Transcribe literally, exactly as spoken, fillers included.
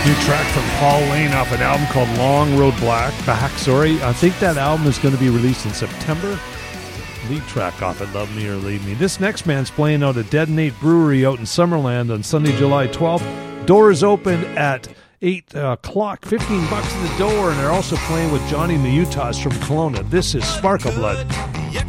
New track from Paul Lane off an album called Long Road Black. Back, sorry. I think that album is going to be released in September. Lead track off it, Love Me or Leave Me. This next man's playing out at Detonate Brewery out in Summerland on Sunday, July twelfth. Doors open at eight o'clock, fifteen bucks at the door, and they're also playing with Johnny Muyutas from Kelowna. This is Sparkle Blood.